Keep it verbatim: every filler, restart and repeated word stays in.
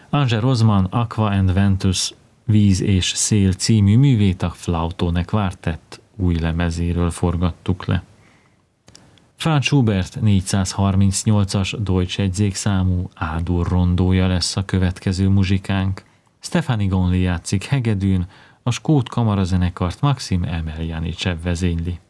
Ange Rozman Aqua and Ventus Víz és szél című művét a Flautone Quartet új lemezéről forgattuk le. Franz Schubert négyszázharmincnyolcas Deutsch egyzékszámú A-dur rondója lesz a következő muzsikánk. Stefani Gonli játszik hegedűn, a skót kamarazenekart Maxim Emeljanicev vezényli.